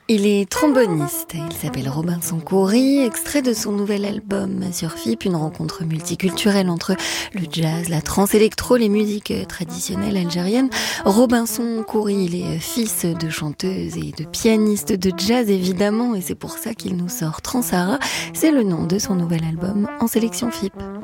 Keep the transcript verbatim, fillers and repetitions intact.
Il est tromboniste, il s'appelle Robinson Khoury, extrait de son nouvel album sur F I P, une rencontre multiculturelle entre le jazz, la trance électro, les musiques traditionnelles algériennes. Robinson Khoury, il est fils de chanteuse et de pianiste de jazz évidemment, et c'est pour ça qu'il nous sort Transara. C'est le nom de son nouvel album en sélection F I P.